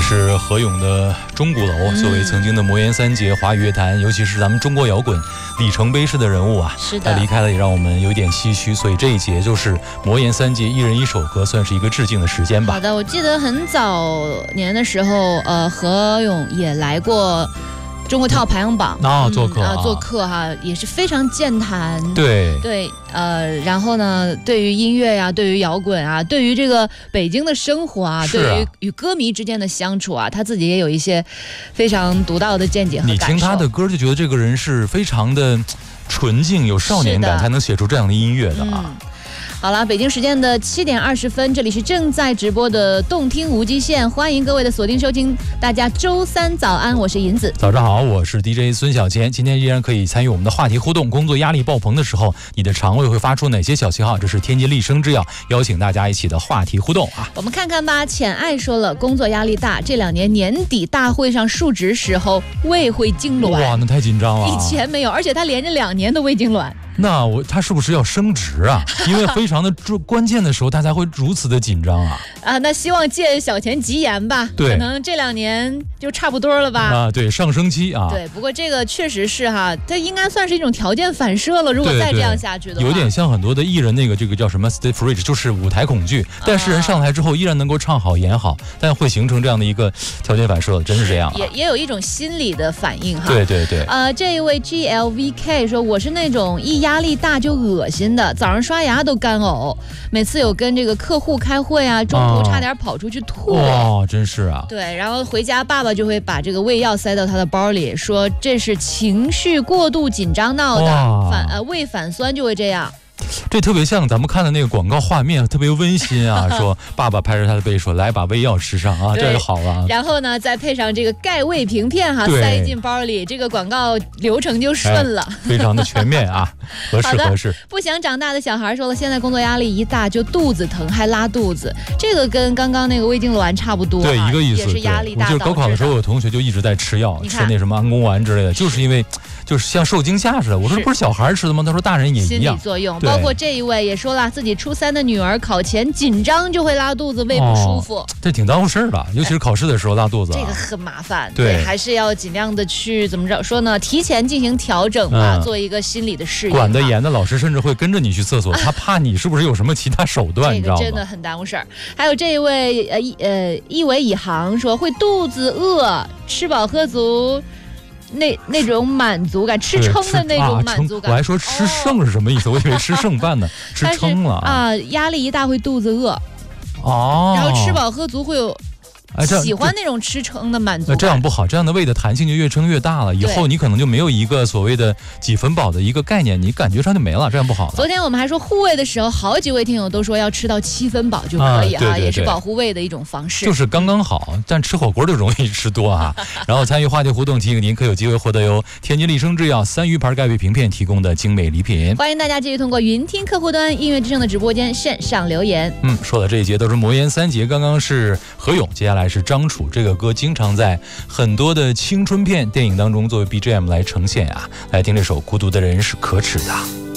是何勇的钟鼓楼，作为曾经的魔岩三杰华语乐坛，尤其是咱们中国摇滚里程碑式的人物啊， 是的， 他离开了也让我们有点唏嘘，所以这一节就是魔岩三杰一人一首歌，算是一个致敬的时间吧。 好的，我记得很早年的时候，何勇也来过中国跳排行榜做客哈，也是非常健谈。 对， 然后呢，对于音乐呀，对于摇滚啊，对于这个北京的生活啊，对于与歌迷之间的相处啊，他自己也有一些非常独到的见解和感受。 你听他的歌就觉得这个人是非常的纯净，有少年感，才能写出这样的音乐的啊。 好了，北京时间的7点20分，这里是正在直播的动听无极限，欢迎各位的锁定收听。大家周三早安，我是银子。 早上好，我是 DJ 孙小千。今天依然可以参与我们的话题互动。工作压力爆棚的时候，你的肠胃会发出哪些小信号？这是天津立生制药邀请大家一起的话题互动啊。 我们看看吧。浅爱说了，工作压力大，这2年年底大会上述职时候胃会痉挛。 哇，那太紧张了。 以前没有，而且他连着2年都胃痉挛。 那他是不是要升职啊？因为非常的关键的时候，他才会如此的紧张啊！ 那希望借小钱吉言吧。 对， 可能这2年就差不多了吧。 对，上升期啊。 对，不过这个确实是哈，它应该算是一种条件反射了。如果再这样下去的话， 有点像很多的艺人这个叫什么 stage fright， 就是舞台恐惧。但是人上台之后依然能够唱好演好，但会形成这样的一个条件反射，真是这样。 也有一种心理的反应哈。 对。 这一位 GLVK 说，我是那种一压力大就恶心的，早上刷牙都干呕，每次有跟这个客户开会啊，中途差点跑出去吐。 真是啊。 对，然后回家爸爸就会把这个胃药塞到他的包里，说这是情绪过度紧张闹的，胃反酸就会这样。 这特别像咱们看的那个广告画面，特别温馨啊！说爸爸拍着他的背说：“来，把胃药吃上啊，这就好了。” 然后呢，再配上这个钙胃平片哈，塞进包里，这个广告流程就顺了， 非常的全面啊，合适。 不想长大的小孩说了，现在工作压力一大就肚子疼，还拉肚子，这个跟刚刚那个胃痉挛差不多， 对，一个意思。 也是压力大。 就是高考的时候，有同学就一直在吃药，吃那什么安宫丸之类的，就是因为就是像受惊吓似的。我说不是小孩吃的吗？他说大人也一样。 心理作用，包括这一位也说了，自己初3的女儿考前紧张就会拉肚子，胃不舒服， 这挺耽误事儿的，尤其是考试的时候拉肚子， 这个很麻烦。 对， 还是要尽量的去怎么着说呢？提前进行调整吧，做一个心理的适应。 管得严的老师甚至会跟着你去厕所，他怕你是不是有什么其他手段，你知道吗？ 真的很耽误事儿。还有这一位一为以航说，会肚子饿，吃饱喝足。那种满足感，吃撑的那种满足感。 我还说吃剩是什么意思？我以为吃剩饭呢，吃撑了啊！压力一大会肚子饿，然后吃饱喝足会有。喜欢那种吃撑的满足感。 这样不好，这样的胃的弹性就越撑越大了，以后你可能就没有一个所谓的几分饱的一个概念，你感觉上就没了，这样不好了。 昨天我们还说护胃的时候，好几位听友都说要吃到7分饱就可以对， 也是保护胃的一种方式， 就是刚刚好。但吃火锅就容易吃多啊。然后参与话题互动，提醒您可有机会获得由天津立生制药3鱼牌钙胃平片提供的精美礼品。 欢迎大家继续通过云听客户端音乐之声的直播间线上留言。 说了这一节都是魔岩3杰，刚刚是何勇，接下来是张楚。这个歌经常在很多的青春片电影当中作为 BGM 来呈现啊，来听这首《孤独的人是可耻的》。